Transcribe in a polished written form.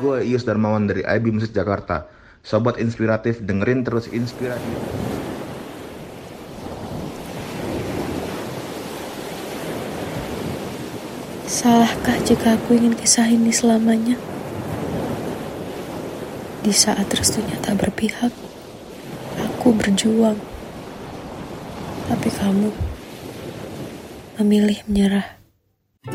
Gue Ius Darmawan dari IB Musik Jakarta. Sobat inspiratif, dengerin terus inspirasi. Salahkah jika aku ingin kisah ini selamanya? Di saat restunya tak berpihak, aku berjuang. Tapi kamu memilih menyerah.